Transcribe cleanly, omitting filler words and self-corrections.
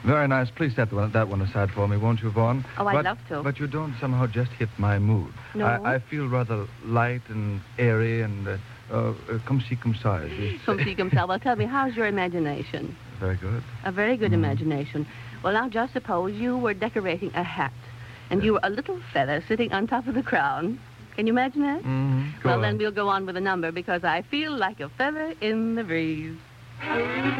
Very nice. Please set that one aside for me, won't you, Vaughn? Oh, I'd love to. But you don't somehow just hit my mood. No? I feel rather light and airy and comme ci, comme ça. Comme ci, comme ça. Well, tell me, how's your imagination? Very good. A very good imagination. Well, now just suppose you were decorating a hat, and you were a little feather sitting on top of the crown. Can you imagine that? Mm-hmm. Well, then we'll go on with a number, because I feel like a feather in the breeze.